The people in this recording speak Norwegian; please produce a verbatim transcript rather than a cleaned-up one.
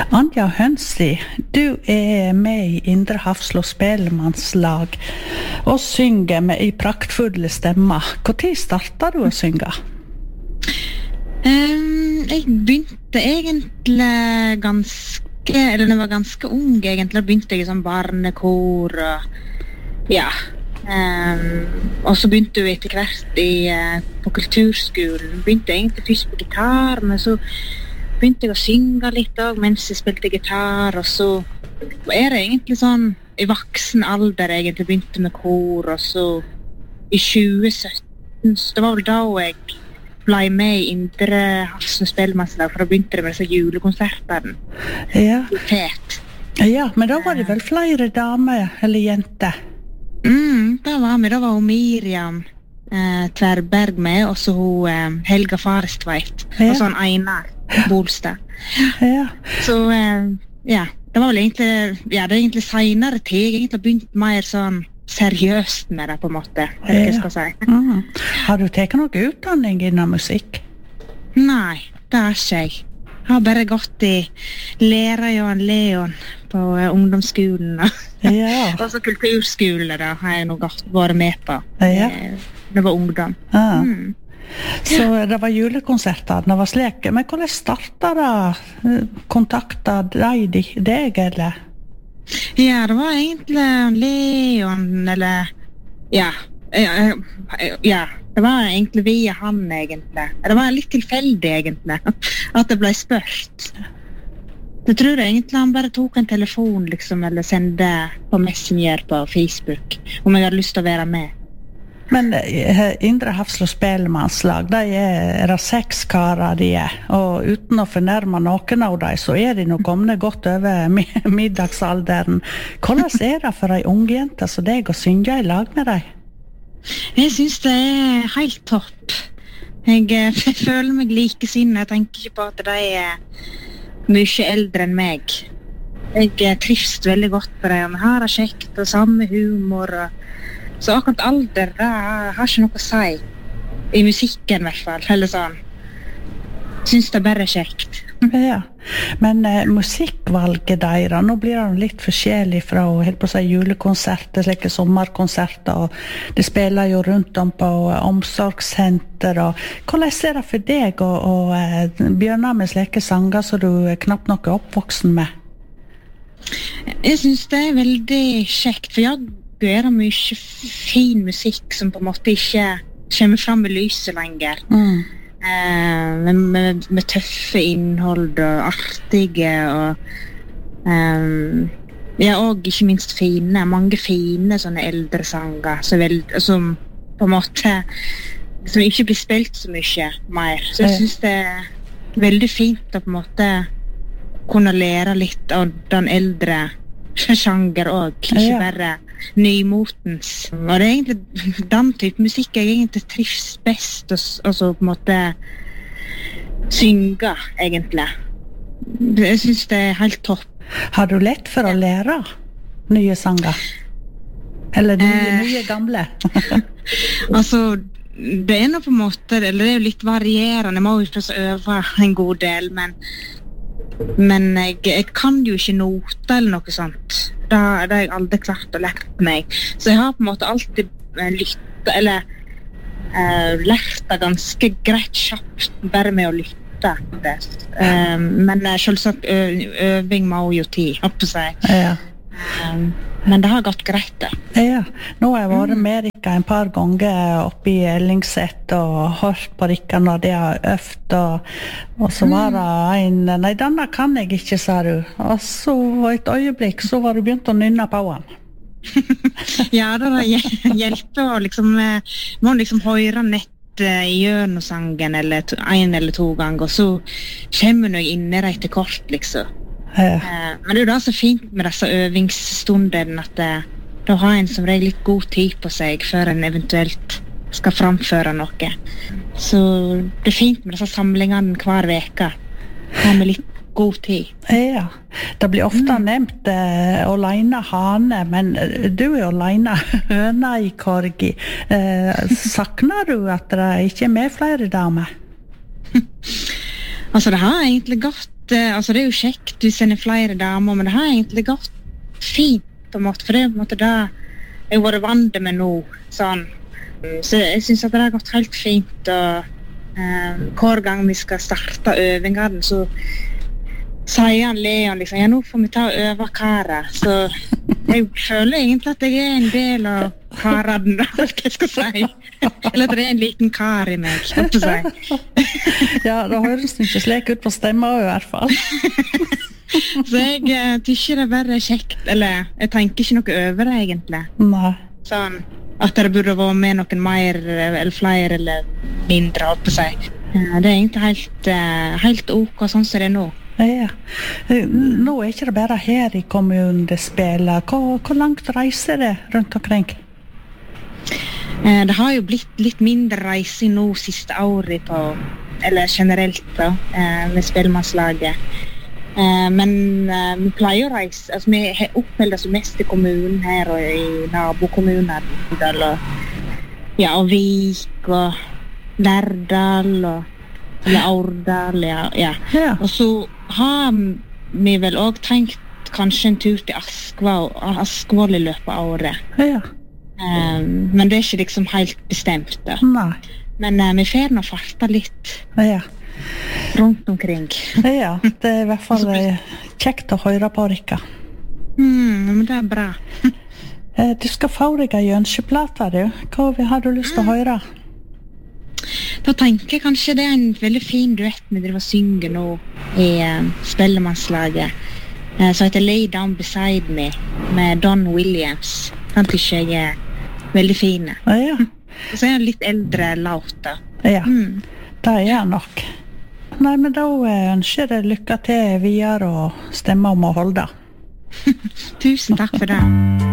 Anja Hønsli, du er med i Indre Hafslo Spellemannslag og synger med i praktfulle stemmer. Hvor tid startet du å synge? Um, jeg begynte egentlig ganske, eller når jeg var ganske ung egentlig, begynte jeg i sånn barnekor og ja. Um, og så begynte jeg etter hvert i, uh, på kulturskolen. Begynte egentlig først på gitar, men så begynte jeg å synge litt også, mens jeg spilte gitar, og så er det egentlig sånn i voksen alder egentlig begynte med kor, og så i tjue sytten, så det var vel da jeg ble med i Indre Hafslo Spellemannslag, for da begynte det med disse julekonsertene. Ja. Fet. Ja, men da var det vel flere damer eller jenter? Mm, da var vi, da var hun Miriam eh, Tverberg med, og så hun eh, Helga Farestveit, ja. Og så han Einar Bolstad. Ja. Så eh, ja, det var vel egentlig, ja, det er egentlig senere tid, jeg egentlig begynt mer sånn seriøst med det på en måte, hva jeg skal si. Mm. Har du tatt noe utdanning innen musikk? Nei, det har ikke jeg. Jeg har bare gått i lærer Johan Leon på uh, ungdomsskolen, ja. Og så kulturskole da, har jeg nå gått, vært med på. Ja. Det var ungdom. Ja. Mm. Så det var julekonserter, det var slik. Men hvordan startet det? Kontaktet de deg, eller? Ja, det var egentlig Leon, eller ja, ja, ja, det var egentlig via han egentlig. Det var litt tilfeldig egentlig, at det ble spørt. Jeg tror egentlig han bare tok en telefon liksom, eller sendte på Messenger på Facebook, om jeg hadde lyst til å være med. Men Indre Hafslo Spellemannslag, de er, er det seks karer de er, og uten å fornærme noen av dem, så er de nok kommet godt over middagsalderen. Hvordan er det for en unge jente som deg å synge i lag med dem? Jeg synes det er helt topp. Jeg, jeg føler meg likesinnet, jeg tenker ikke på at de er mye eldre enn meg. Jeg trives veldig godt på dem, vi har det kjekt og samme humor, og så akkurat alder, det har ikke noe å si. I musikken i hvert fall, eller sånn. Synes det bare er kjekt. Ja, men eh, musikkvalget der, nå blir det litt forskjellig fra helt på å si julekonserter, slike sommerkonserter, og det spiller jo rundt om på omsorgssenter, og hvordan er det for deg å, å eh, begynne med slike sanger som du er knapt nok oppvoksen med? Jeg synes det er veldig kjekt, for jeg det er mye fin musikk som på en måte ikke kommer frem med lyset lenger. Mm. Eh, med, med, med tøffe innhold og artige og um, ja, og ikke minst fine, mange fine sånne eldre sanger som, vel, som på en måte som ikke blir spilt så mye mer. Så jeg synes det er veldig fint å på en måte kunne lære litt av den eldre sjanger også, ikke ja. Bare nymotens. Og det er egentlig den type musikk jeg egentlig trives best og, og så på en måte synge, egentlig. Jeg synes det er helt topp. Har du lett for å lære nye sanger? Eller nye, eh, nye gamle? Altså, det er noe på en måte, eller det er jo litt varierende, jeg må jo først øve en god del, men Men jeg, jeg kan jo ikke noter eller noe sånt. Det, det har jeg aldri klart å lære meg. Så jeg har på en måte alltid lyttet, eller uh, lært det ganske greit kjapt, bare med å lytte. Uh, men selvsagt øving må jo tid, håper jeg. Ja. Uh, men det har gått greit det. Ja, nå har jeg vært med Rikka en par ganger oppe i Ellingset og hørt på Rikka når de har øvd, og, og så var det en, nei, denne kan jeg ikke, sa du. Og så et øyeblikk, så var du begynt å nynne på han. Ja, det hjelper å liksom, må liksom høre nett i hjørnesangen eller to, en eller to ganger, og så kommer jeg inn i det etter kort, liksom. Ja. Men det er jo da så fint med disse øvingsstundene at da har en som regel litt god tid på seg før en eventuelt skal framføre noe. Så det er fint med disse samlingene hver veke. Ha med litt god tid. Ja, det blir ofte mm. nevnt uh, alene hane, men du er alene høna i korgi. Uh, sakner du at det ikke er med flere damer? Altså det har egentlig gått uh, altså det er jo kjekt hvis en er flere damer, men det har egentlig gått fint på en måte, for det er på en måte det jeg har vært vant med nå, sånn. Så jeg synes at det har gått helt fint, og uh, hver gang vi skal starte øvingene, så sier han Leon liksom, ja, nå får vi ta og øve karer, så jeg føler egentlig at jeg er en del av karaden, da, hva jeg skal si. Eller at det er en liten kar i meg, skal jeg si. Ja, det høres ikke slik ut på stemma i hvert fall. Så jeg uh, tykker det er bare kjekt, eller jeg tenker ikke noe over det egentlig. Nei. Sånn, at det burde være med noen mer, eller flere, eller mindre, holdt på å si. Ja, det er egentlig helt, uh, helt ok, sånn som det er nå. Ja. Nå er ikke det bare her i kommunen det spiller. Hvor, hvor langt reiser det rundt omkring? Eh, det har jo blitt litt mindre reising nå siste året på, eller generelt da, eh, med spellemannslaget. Eh, men eh, vi pleier å reise, altså vi oppholder oss mest i kommunen her og i nabokommuner, og, ja, og Vik og Lærdal og eller Aurdal, ja, ja. Ja. Og så har vi vel også tenkt kanskje en tur til Askvoll, Askvoll i løpet av året. Ja. Um, men det er ikke liksom helt bestemt da. Nei. Men uh, vi får nå farta litt Ja. rundt omkring. Ja, det er i hvert fall kjekt å høre på Rikka. Mm, men det er bra. Du skal få deg en jønskeplate, du. Hva har du lyst til å høre? Da tenker jeg kanskje det er en veldig fin duett vi driver og synger nå i uh, spellemannslaget, uh, som heter Lay Down Beside Me med Don Williams. Han tykker jeg er veldig fin. Ja. Og så er han litt eldre låt da. Ja, mm. det er han nok. Nei, men da ønsker jeg lykke til videre og stemme om å holde. Tusen takk for det.